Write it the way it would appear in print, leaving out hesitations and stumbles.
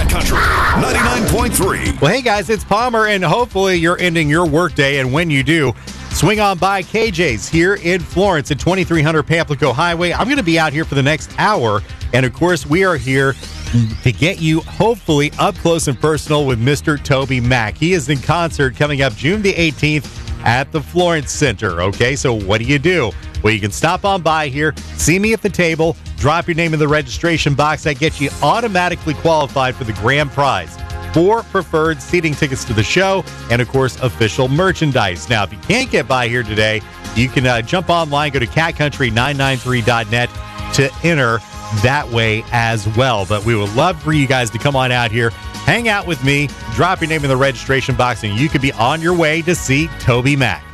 Cat Country 99.3. Well, hey guys, it's Palmer, and hopefully you're ending your workday, and when you do, swing on by KJ's here in Florence at 2300 Pamplico Highway. I'm going to be out here for the next hour, and of course, we are here to get you hopefully up close and personal with Mr. Toby Mac. He is in concert coming up June the 18th at the Florence Center. Okay, so what do? Well, you can stop on by here, see me at the table, drop your name in the registration box. That gets you automatically qualified for the grand prize: 4 preferred seating tickets to the show, and of course, official merchandise. Now, if you can't get by here today, you can jump online, go to catcountry993.net to enter that way as well. But we would love for you guys to come on out here, hang out with me, drop your name in the registration box, and you could be on your way to see Toby Mac.